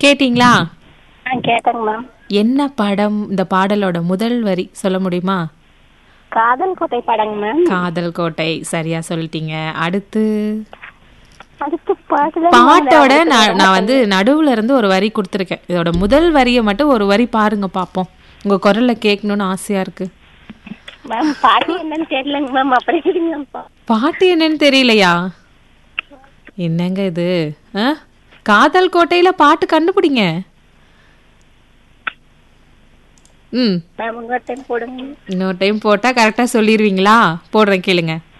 கேட்டீங்களா? கேட்டேங்க மேம். என்ன படம்? இந்த பாடலோட முதல் வரி சொல்ல முடியுமா? காதல் கோட்டை படங்க மேம். காதல் கோட்டை, சரியா சொல்லிட்டீங்க. அடுத்து அடுத்து பாட்டுதான் பாட்டோட நான் வந்து நடுவுல இருந்து ஒரு வரி கொடுத்துருக்கேன். இதோட முதல் வரியை மட்டும் ஒரு வரி பாருங்க பாப்போம். உங்க குரல்ல கேட்கணும்னு ஆசையா இருக்கு. மேம் பாட்டு என்னன்னு தெரியலங்க மேம். அப்படி எப்படிங்க மேம் பாட்டு என்னன்னு தெரியலையா? என்னங்க இது? காதல் கோட்டையில பாட்டு கண்டுபிடிங்க. மேம் இன்னொரு டைம் போடுங்க. இன்னொரு டைம் போட்டா கரெக்டா சொல்லிடுவீங்களா? போடுறேன், கேளுங்க.